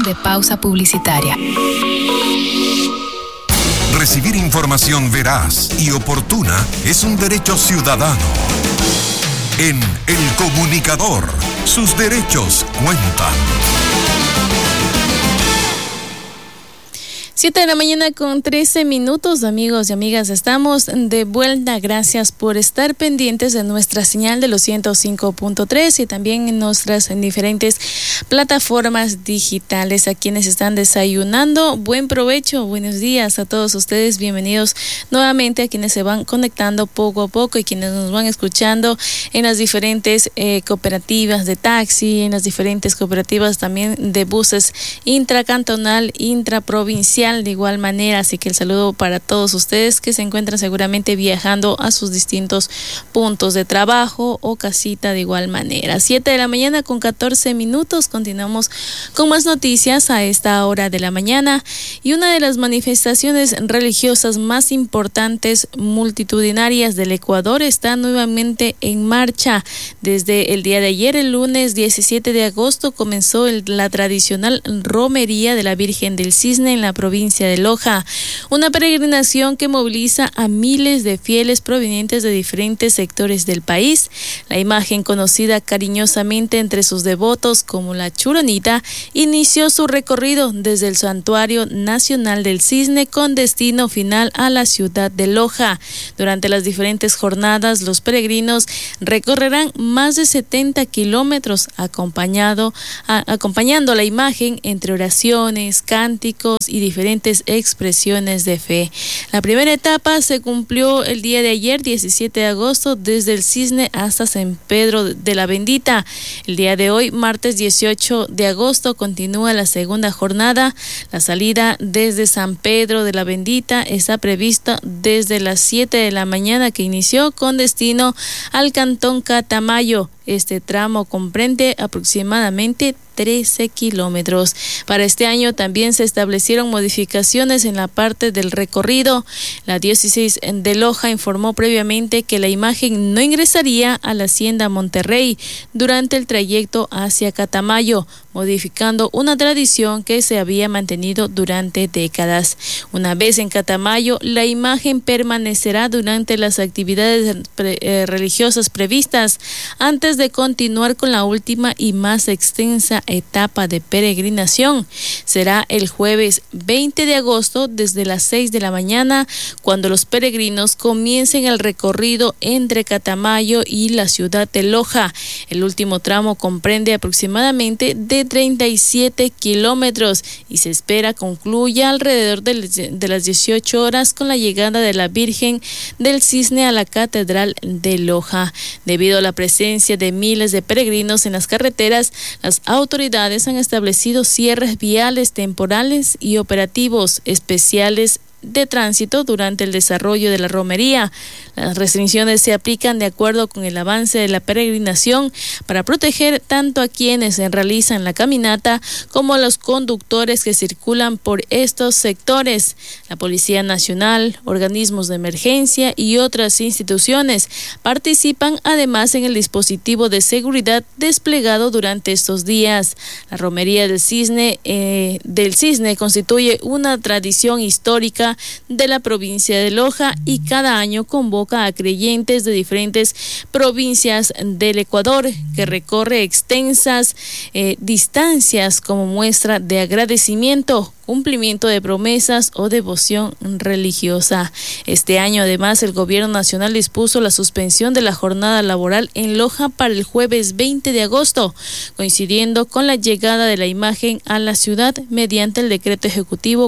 de pausa publicitaria. Recibir información veraz y oportuna es un derecho ciudadano. En El Comunicador, sus derechos cuentan. 7:13 a.m, amigos y amigas. Estamos de vuelta. Gracias por estar pendientes de nuestra señal de los 105.3 y también en nuestras diferentes plataformas digitales. A quienes están desayunando, buen provecho, buenos días a todos ustedes. Bienvenidos nuevamente a quienes se van conectando poco a poco y quienes nos van escuchando en las diferentes cooperativas de taxi, en las diferentes cooperativas también de buses intracantonal, intraprovincial. De igual manera, así que el saludo para todos ustedes que se encuentran seguramente viajando a sus distintos puntos de trabajo o casita de igual manera. 7:14 a.m. Continuamos con más noticias a esta hora de la mañana, y una de las manifestaciones religiosas más importantes multitudinarias del Ecuador está nuevamente en marcha. Desde el día de ayer, el lunes 17 de agosto, comenzó la tradicional romería de la Virgen del Cisne en la provincia de Loja, una peregrinación que moviliza a miles de fieles provenientes de diferentes sectores del país. La imagen, conocida cariñosamente entre sus devotos como la Churonita, inició su recorrido desde el Santuario Nacional del Cisne con destino final a la ciudad de Loja. Durante las diferentes jornadas, los peregrinos recorrerán más de 70 kilómetros acompañando la imagen entre oraciones, cánticos y diferentes expresiones de fe. La primera etapa se cumplió el día de ayer, 17 de agosto, desde el Cisne hasta San Pedro de la Bendita. El día de hoy, martes 18 de agosto, continúa la segunda jornada. La salida desde San Pedro de la Bendita está prevista desde las 7 de la mañana, que inició con destino al cantón Catamayo. Este tramo comprende aproximadamente 13 kilómetros. Para este año también se establecieron modificaciones en la parte del recorrido. La diócesis de Loja informó previamente que la imagen no ingresaría a la Hacienda Monterrey durante el trayecto hacia Catamayo, modificando una tradición que se había mantenido durante décadas. Una vez en Catamayo, la imagen permanecerá durante las actividades religiosas previstas antes de continuar con la última y más extensa etapa de peregrinación. Será el jueves 20 de agosto desde las 6 de la mañana, cuando los peregrinos comiencen el recorrido entre Catamayo y la ciudad de Loja. El último tramo comprende aproximadamente de 37 kilómetros y se espera concluya alrededor de las 18 horas con la llegada de la Virgen del Cisne a la Catedral de Loja. Debido a la presencia de miles de peregrinos en las carreteras, las autoridades han establecido cierres viales temporales y operativos especiales de tránsito durante el desarrollo de la romería. Las restricciones se aplican de acuerdo con el avance de la peregrinación para proteger tanto a quienes realizan la caminata como a los conductores que circulan por estos sectores. La Policía Nacional, organismos de emergencia y otras instituciones participan además en el dispositivo de seguridad desplegado durante estos días. La romería del Cisne constituye una tradición histórica de la provincia de Loja y cada año convoca a creyentes de diferentes provincias del Ecuador, que recorre extensas distancias como muestra de agradecimiento, cumplimiento de promesas o devoción religiosa. Este año, además, el gobierno nacional dispuso la suspensión de la jornada laboral en Loja para el jueves 20 de agosto, coincidiendo con la llegada de la imagen a la ciudad mediante el decreto ejecutivo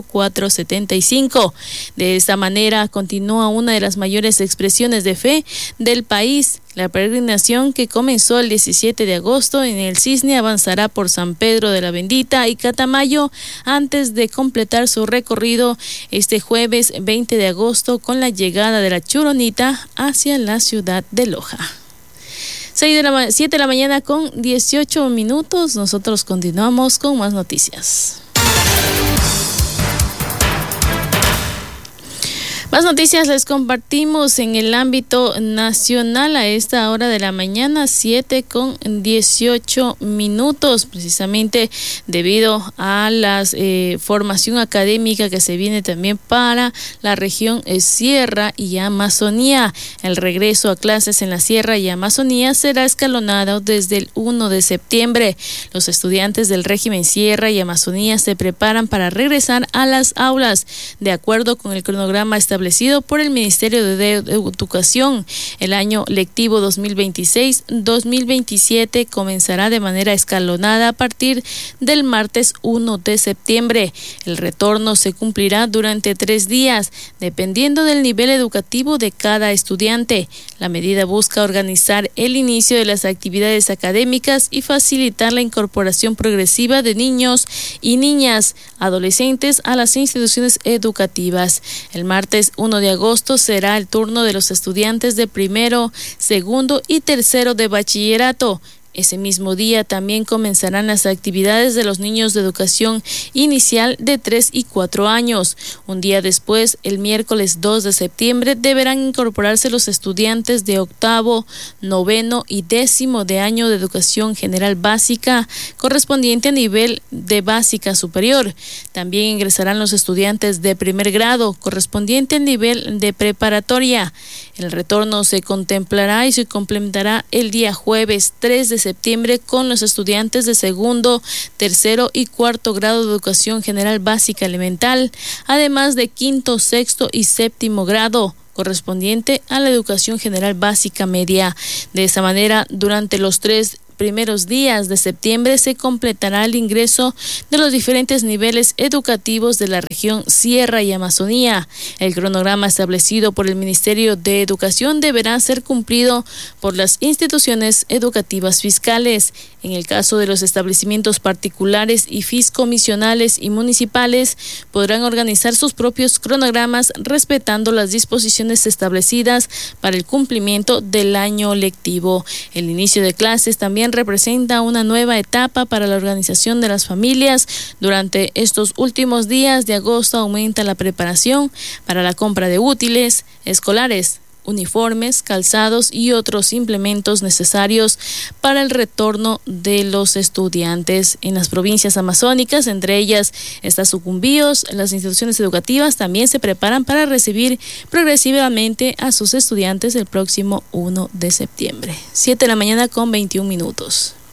475. De esta manera, continúa una de las mayores expresiones de fe del país. La peregrinación, que comenzó el 17 de agosto en el Cisne, avanzará por San Pedro de la Bendita y Catamayo antes de completar su recorrido este jueves 20 de agosto con la llegada de la Churonita hacia la ciudad de Loja. 7 de la mañana con 18 a.m. Nosotros continuamos con más noticias. Más noticias les compartimos en el ámbito nacional a esta hora de la mañana, 7:18, precisamente debido a la formación académica que se viene también para la región Sierra y Amazonía. El regreso a clases en la Sierra y Amazonía será escalonado desde el 1 de septiembre. Los estudiantes del régimen Sierra y Amazonía se preparan para regresar a las aulas, de acuerdo con el cronograma establecido por el Ministerio de Educación. El año lectivo 2026-2027 comenzará de manera escalonada a partir del martes 1 de septiembre. El retorno se cumplirá durante 3 días, dependiendo del nivel educativo de cada estudiante. La medida busca organizar el inicio de las actividades académicas y facilitar la incorporación progresiva de niños y niñas, adolescentes a las instituciones educativas. El martes 1 de agosto será el turno de los estudiantes de primero, segundo y tercero de bachillerato. Ese mismo día también comenzarán las actividades de los niños de educación inicial de 3 y 4 años. Un día después, el miércoles 2 de septiembre, deberán incorporarse los estudiantes de octavo, noveno y 10º de año de educación general básica, correspondiente a nivel de básica superior. También ingresarán los estudiantes de primer grado, correspondiente al nivel de preparatoria. El retorno se contemplará y se complementará el día jueves 3 de septiembre con los estudiantes de segundo, tercero y cuarto grado de educación general básica elemental, además de quinto, sexto y séptimo grado, correspondiente a la educación general básica media. De esa manera, durante los 3 primeros días de septiembre se completará el ingreso de los diferentes niveles educativos de la región Sierra y Amazonía. El cronograma establecido por el Ministerio de Educación deberá ser cumplido por las instituciones educativas fiscales. En el caso de los establecimientos particulares y fiscomisionales y municipales, podrán organizar sus propios cronogramas respetando las disposiciones establecidas para el cumplimiento del año lectivo. El inicio de clases también representa una nueva etapa para la organización de las familias. Durante estos últimos días de agosto aumenta la preparación para la compra de útiles escolares, uniformes, calzados y otros implementos necesarios para el retorno de los estudiantes en las provincias amazónicas. Entre ellas está Sucumbíos. Las instituciones educativas también se preparan para recibir progresivamente a sus estudiantes el próximo 1 de septiembre. 7:21 a.m.